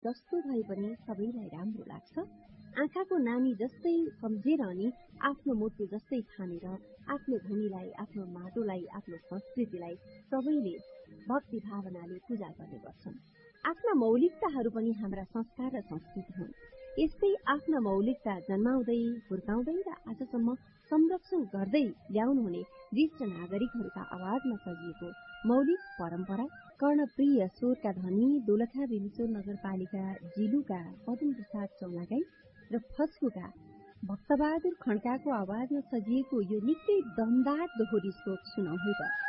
जस्तो भए पनि सबैलाई राम्रो लाग्छ। आँखाको नानी जस्तै सम्झेर अनि आफ्नो मुटु जस्तै ठानेर आफ्नो भूमिलाई, आफ्नो माटोलाई, आफ्नो संस्कृतिलाई सबैले भक्ति भावनाले पूजा गर्ने गर्छन्। आफ्ना मौलिकताहरू पनि हाम्रा संस्कार र संस्कृति हुन्। यस्तै आफ्ना मौलिकता जन्माउँदै, हुर्काउँदै र आजसम्म संरक्षण गर्दै ल्याउनुहुने ज्येष्ठ नागरिकहरूका आवाजमा सजिएको मौलिक परम्परा कर्णप्रिय स्वरका धनी दोलखा बेनीश्वर नगरपालिका जिलुका पदम प्रसाद चौलागाई र फस्कुका भक्तबहादुर खड्काको आवाजमा सजिएको यो निकै दमदार दोहोरी स्वर सुनाउँ है त।